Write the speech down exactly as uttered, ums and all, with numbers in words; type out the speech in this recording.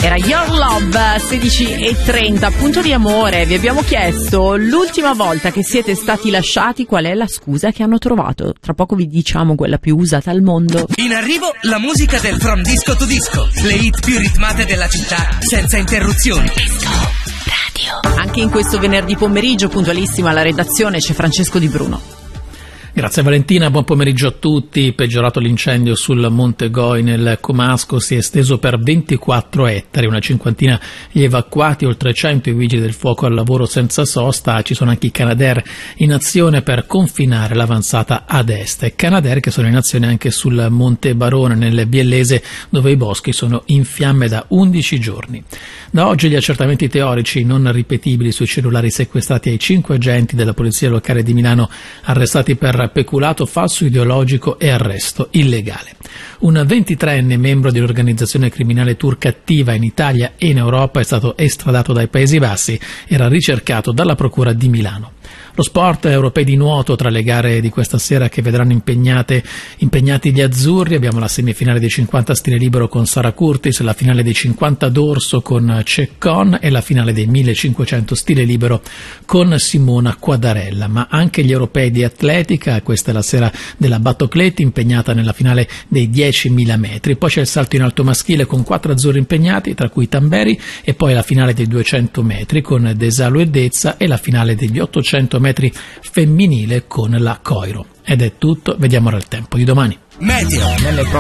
Era Your Love, sedici e trenta, punto di amore. Vi abbiamo chiesto l'ultima volta che siete stati lasciati qual è la scusa che hanno trovato. Tra poco vi diciamo quella più usata al mondo. In arrivo la musica del From Disco to Disco, le hit più ritmate della città senza interruzioni. Disco Radio. Anche in questo venerdì pomeriggio, puntualissima alla redazione, c'è Francesco Di Bruno. Grazie Valentina, buon pomeriggio a tutti. Peggiorato l'incendio sul Monte Goi nel Comasco, si è esteso per ventiquattro ettari, una cinquantina gli evacuati, oltre cento i vigili del fuoco al lavoro senza sosta. Ci sono anche i Canadair in azione per confinare l'avanzata ad est, e Canadair che sono in azione anche sul Monte Barone nel Biellese, dove i boschi sono in fiamme da undici giorni. Da oggi gli accertamenti teorici non ripetibili sui cellulari sequestrati ai cinque agenti della Polizia Locale di Milano arrestati per peculato falso ideologico e arresto illegale. Un ventitreenne membro di un'organizzazione criminale turca attiva in Italia e in Europa è stato estradato dai Paesi Bassi, era ricercato dalla Procura di Milano. Lo sport, europei di nuoto tra le gare di questa sera che vedranno impegnate, impegnati gli azzurri. Abbiamo la semifinale dei cinquanta stile libero con Sara Curtis, la finale dei cinquanta dorso con Ceccon e la finale dei millecinquecento stile libero con Simona Quadarella. Ma anche gli europei di atletica, questa è la sera della Battocletti impegnata nella finale dei diecimila metri. Poi c'è il salto in alto maschile con quattro azzurri impegnati, tra cui Tamberi, e poi la finale dei duecento metri con Desalu e Dezza e la finale degli ottocento metri femminile con la Coiro. Ed è tutto, vediamo ora il tempo di domani. Meteo.